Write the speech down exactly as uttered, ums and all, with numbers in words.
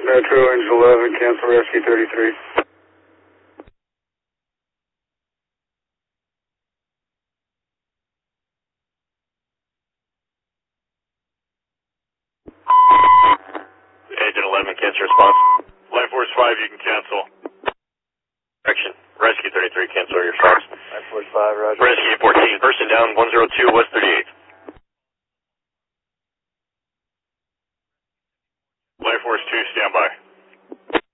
Metro Angel eleven, cancel rescue thirty-three. Agent eleven, cancel response. Life Force five, you can cancel. Correction. Rescue thirty-three, cancel your response. Life Force five, roger. Rescue fourteen, person down, one zero two West thirty-eighth.